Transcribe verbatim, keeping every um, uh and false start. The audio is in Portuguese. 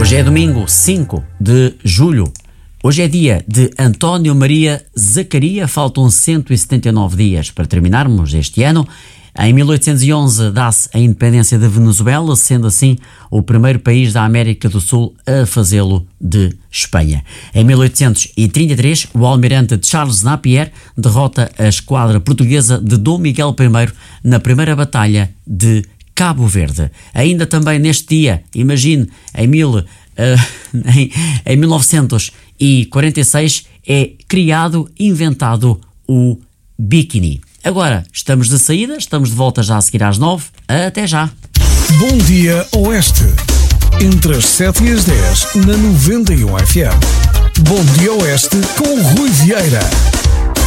Hoje é domingo, cinco de julho. Hoje é dia de António Maria Zaccaria. Faltam cento e setenta e nove dias para terminarmos este ano. Em mil oitocentos e onze dá-se a independência da Venezuela, sendo assim o primeiro país da América do Sul a fazê-lo de Espanha. Em mil oitocentos e trinta e três, o almirante Charles Napier derrota a esquadra portuguesa de Dom Miguel I na primeira batalha de Cabo Verde. Ainda também neste dia, imagine, em, mil, uh, em, em mil novecentos e quarenta e seis é criado, inventado o biquíni. Agora, estamos de saída, estamos de volta já a seguir às nove. Até já! Bom Dia Oeste. Entre as sete e as dez, na noventa e um F M. Bom Dia Oeste com o Rui Vieira.